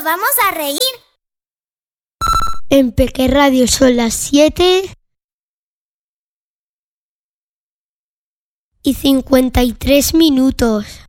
vamos a reír. En Peque Radio son las 7:53.